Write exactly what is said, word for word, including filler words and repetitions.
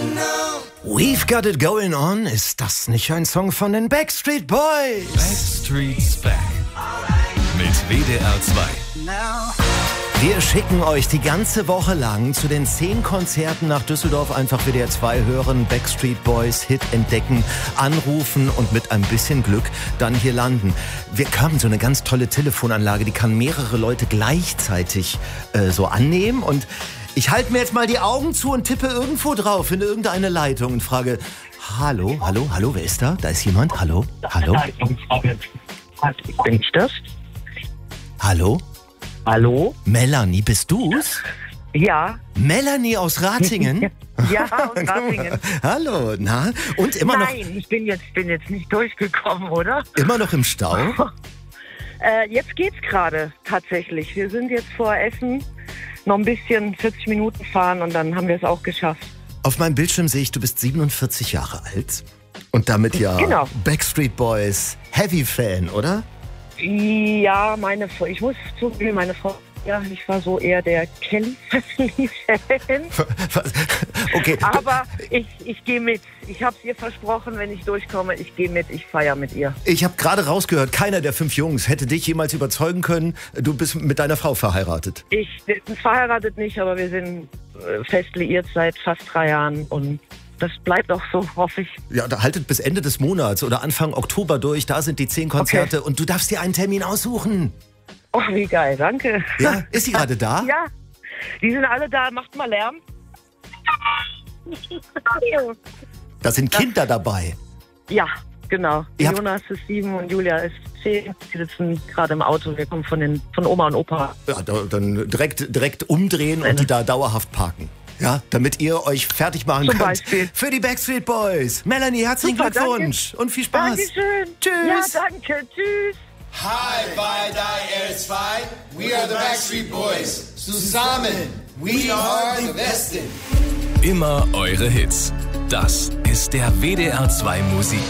We've Got It Going On, ist das nicht ein Song von den Backstreet Boys? Backstreet's Back mit W D R zwei. Wir schicken euch die ganze Woche lang zu den zehn Konzerten nach Düsseldorf. Einfach W D R zwei hören, Backstreet Boys Hit entdecken, anrufen und mit ein bisschen Glück dann hier landen. Wir haben so eine ganz tolle Telefonanlage, die kann mehrere Leute gleichzeitig äh, so annehmen. Und ich halte mir jetzt mal die Augen zu und tippe irgendwo drauf in irgendeine Leitung und frage, hallo, hallo, hallo, wer ist da? Da ist jemand, hallo, hallo. Bin ich das? Hallo? Hallo? Melanie, bist du's? Ja. Melanie aus Ratingen? Ja, aus Ratingen. Hallo, na? Und immer noch, Nein, ich bin jetzt, bin jetzt nicht durchgekommen, oder? immer noch im Stau? Äh, jetzt geht's gerade tatsächlich. Wir sind jetzt vor Essen, noch ein bisschen vierzig Minuten fahren und dann haben wir es auch geschafft. Auf meinem Bildschirm sehe ich, du bist siebenundvierzig Jahre alt und damit ja Genau. Backstreet Boys Heavy-Fan, oder? Ja, meine Frau, ich muss zugeben, meine Frau, ja, ich war so eher der Kelly Family-Fan. Was? Okay. Aber ich, ich gehe mit. Ich habe es ihr versprochen, wenn ich durchkomme, ich gehe mit, ich feiere mit ihr. Ich habe gerade rausgehört, keiner der fünf Jungs hätte dich jemals überzeugen können. Du bist mit deiner Frau verheiratet. Ich bin verheiratet nicht, aber wir sind äh, fest liiert seit fast drei Jahren und das bleibt auch so, hoffe ich. Ja, da haltet bis Ende des Monats oder Anfang Oktober durch. Da sind die zehn Konzerte und du darfst dir einen Termin aussuchen. Oh, wie geil, danke. Ja, ist sie gerade da? Ja, die sind alle da, macht mal Lärm. Da sind Kinder dabei. Ja, genau. Ihr habt- Jonas ist sieben und Julia ist zehn. Die sitzen gerade im Auto. Wir kommen von, den, von Oma und Opa. Ja, da, dann direkt, direkt umdrehen und die da dauerhaft parken. Ja, damit ihr euch fertig machen Zum könnt Beispiel. für die Backstreet Boys. Melanie, herzlichen Super, Glückwunsch und viel Spaß. Dankeschön. Tschüss. Ja, danke. Tschüss. Hi, bei D R zwei. We are the Backstreet Boys. Zusammen, we are the Besten. Immer eure Hits. Das ist der W D R zwei Musik.